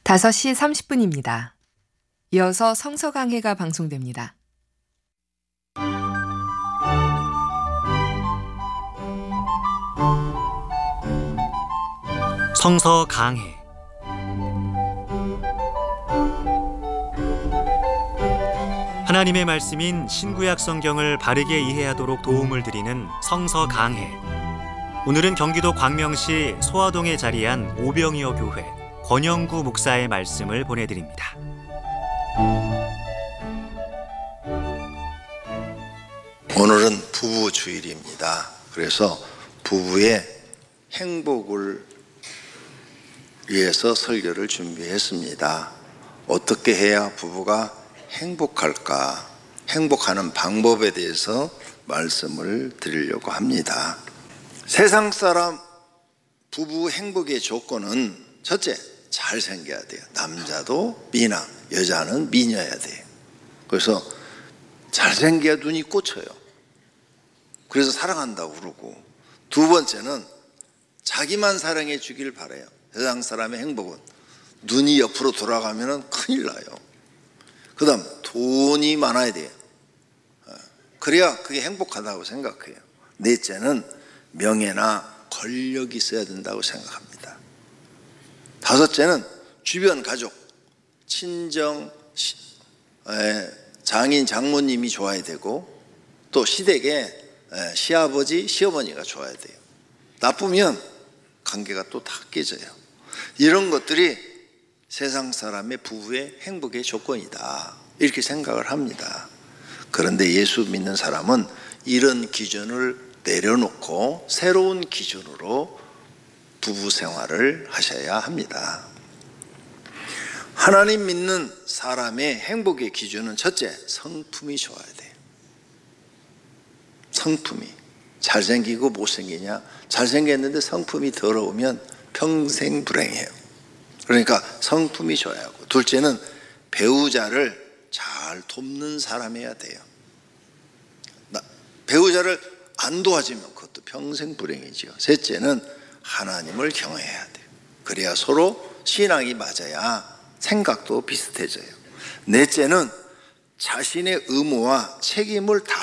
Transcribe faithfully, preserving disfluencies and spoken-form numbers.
다섯 시 삼십 분입니다. 이어서 성서 강해가 방송됩니다. 성서 강해. 하나님의 말씀인 신구약 성경을 바르게 이해하도록 도움을 드리는 성서 강해. 오늘은 경기도 광명시 소화동에 자리한 오병이어 교회 권영구 목사의 말씀을 보내드립니다. 오늘은 부부 주일입니다. 그래서 부부의 행복을 위해서 설교를 준비했습니다. 어떻게 해야 부부가 행복할까? 행복하는 방법에 대해서 말씀을 드리려고 합니다. 세상 사람 부부 행복의 조건은 첫째, 잘생겨야 돼요. 남자도 미남, 여자는 미녀야 돼요. 그래서 잘생겨야 눈이 꽂혀요. 그래서 사랑한다고 그러고, 두 번째는 자기만 사랑해 주길 바라요. 세상 사람의 행복은 눈이 옆으로 돌아가면 큰일 나요. 그 다음 돈이 많아야 돼요. 그래야 그게 행복하다고 생각해요. 넷째는 명예나 권력이 있어야 된다고 생각합니다. 다섯째는 주변 가족, 친정, 장인, 장모님이 좋아야 되고, 또 시댁에 시아버지, 시어머니가 좋아야 돼요. 나쁘면 관계가 또 다 깨져요. 이런 것들이 세상 사람의 부부의 행복의 조건이다, 이렇게 생각을 합니다. 그런데 예수 믿는 사람은 이런 기준을 내려놓고 새로운 기준으로 부부 생활을 하셔야 합니다. 하나님 믿는 사람의 행복의 기준은 첫째, 성품이 좋아야 돼요. 성품이. 잘생기고 못생기냐? 잘생겼는데 성품이 더러우면 평생 불행해요. 그러니까 성품이 좋아야 하고, 둘째는 배우자를 잘 돕는 사람이어야 돼요. 배우자를 안 도와주면 그것도 평생 불행이죠. 셋째는 하나님을 경외해야 돼요. 그래야 서로 신앙이 맞아야 생각도 비슷해져요. 넷째는 자신의 의무와 책임을 다